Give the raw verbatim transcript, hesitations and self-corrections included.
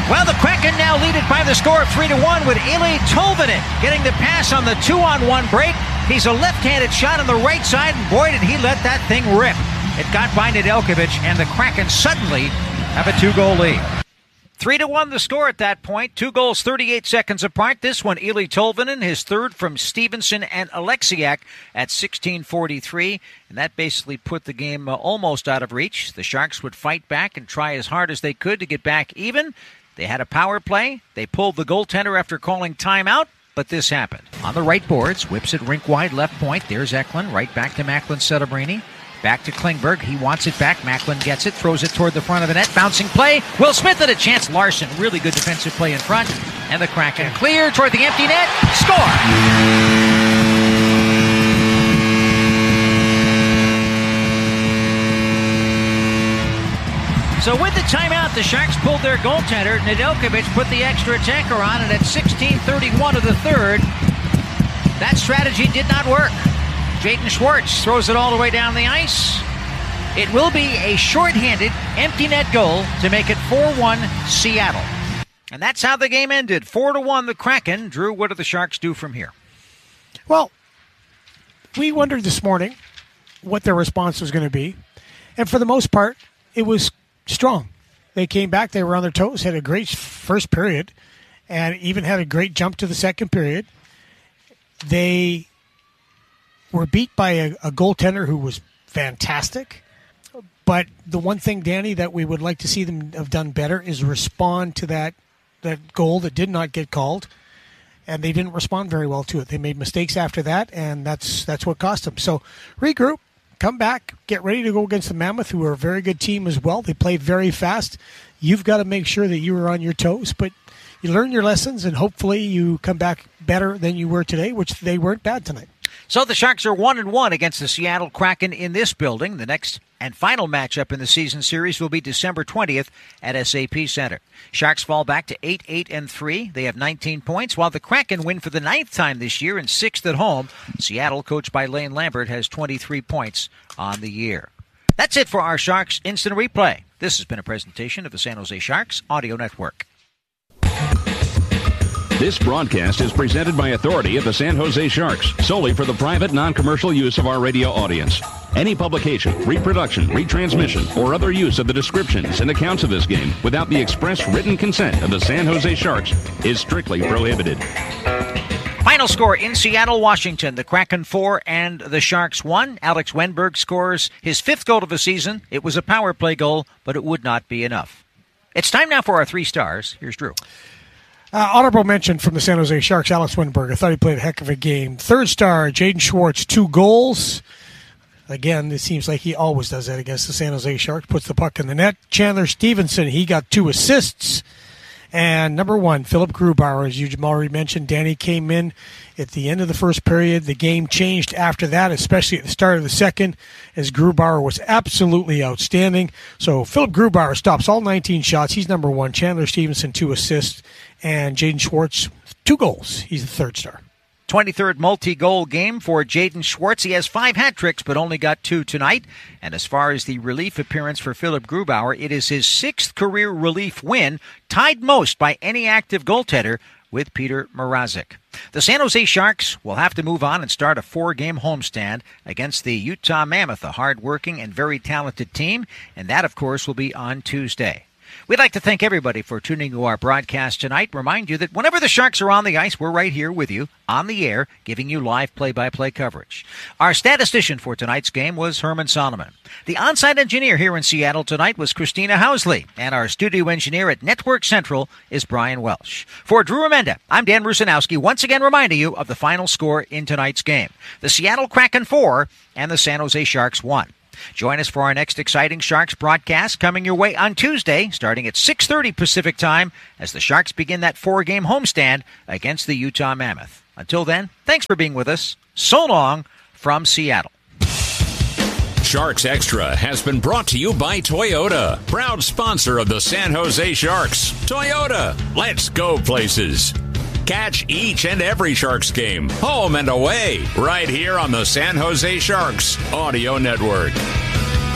Well, the Kraken now lead it by the score of three to one with Eeli Tolvanen getting the pass on the two-on-one break. He's a left-handed shot on the right side, and boy, did he let that thing rip. It got by Nedeljkovic, and the Kraken suddenly have a two-goal lead. Three to one the score at that point. Two goals thirty-eight seconds apart. This one, Eeli Tolvanen, his third from Stevenson and Alexiak at sixteen forty-three. And that basically put the game uh, almost out of reach. The Sharks would fight back and try as hard as they could to get back even. They had a power play. They pulled the goaltender after calling timeout. But this happened. On the right boards, whips it rink wide left point. There's Eklund, right back to Macklin Celebrini. Back to Klingberg. He wants it back. Macklin gets it, throws it toward the front of the net. Bouncing play. Will Smith at a chance. Larson, really good defensive play in front. And the Kraken clear toward the empty net. Score! So with the timeout, the Sharks pulled their goaltender. Nedeljkovic put the extra attacker on, and at sixteen thirty-one of the third, that strategy did not work. Jaden Schwartz throws it all the way down the ice. It will be a shorthanded, empty net goal to make it four one Seattle. And that's how the game ended. four to one the Kraken. Drew, what do the Sharks do from here? Well, we wondered this morning what their response was going to be. And for the most part, it was strong. They came back. They were on their toes, had a great first period, and even had a great jump to the second period. They were beat by a, a goaltender who was fantastic. But the one thing, Danny, that we would like to see them have done better is respond to that, that goal that did not get called. And they didn't respond very well to it. They made mistakes after that, and that's that's what cost them. So regroup, come back, get ready to go against the Mammoth, who are a very good team as well. They play very fast. You've got to make sure that you are on your toes, but you learn your lessons, and hopefully you come back better than you were today, which they weren't bad tonight. So the Sharks are one and one against the Seattle Kraken in this building. The next and final matchup in the season series will be December twentieth at S A P Center. Sharks fall back to eight eight and three. They have nineteen points, while the Kraken win for the ninth time this year and sixth at home. Seattle, coached by Lane Lambert, has twenty-three points on the year. That's it for our Sharks Instant Replay. This has been a presentation of the San Jose Sharks Audio Network. This broadcast is presented by authority of the San Jose Sharks, solely for the private, non-commercial use of our radio audience. Any publication, reproduction, retransmission, or other use of the descriptions and accounts of this game without the express written consent of the San Jose Sharks is strictly prohibited. Final score in Seattle, Washington. The Kraken four and the Sharks one. Alex Wennberg scores his fifth goal of the season. It was a power play goal, but it would not be enough. It's time now for our three stars. Here's Drew. Uh, honorable mention from the San Jose Sharks, Alex Wennberg. I thought he played a heck of a game. Third star, Jaden Schwartz, two goals. Again, it seems like he always does that against the San Jose Sharks. Puts the puck in the net. Chandler Stevenson, he got two assists. And number one, Philip Grubauer, as you already mentioned. Danny came in at the end of the first period. The game changed after that, especially at the start of the second, as Grubauer was absolutely outstanding. So Philip Grubauer stops all nineteen shots. He's number one. Chandler Stevenson, two assists. And Jaden Schwartz, two goals. He's the third star. twenty-third multi-goal game for Jaden Schwartz. He has five hat tricks, but only got two tonight. And as far as the relief appearance for Philip Grubauer, it is his sixth career relief win, tied most by any active goaltender with Peter Mrazek. The San Jose Sharks will have to move on and start a four-game homestand against the Utah Mammoth, a hard-working and very talented team, and that, of course, will be on Tuesday. We'd like to thank everybody for tuning to our broadcast tonight. Remind you that whenever the Sharks are on the ice, we're right here with you on the air, giving you live play-by-play coverage. Our statistician for tonight's game was Herman Solomon. The on-site engineer here in Seattle tonight was Christina Housley, and our studio engineer at Network Central is Brian Welsh. For Drew Remenda, I'm Dan Rusanowski, once again reminding you of the final score in tonight's game. The Seattle Kraken four and the San Jose Sharks one. Join us for our next exciting Sharks broadcast coming your way on Tuesday, starting at six thirty Pacific Time, as the Sharks begin that four-game homestand against the Utah Mammoth. Until then, thanks for being with us. So long from Seattle. Sharks Extra has been brought to you by Toyota, proud sponsor of the San Jose Sharks. Toyota, let's go places. Catch each and every Sharks game, home and away, right here on the San Jose Sharks Audio Network.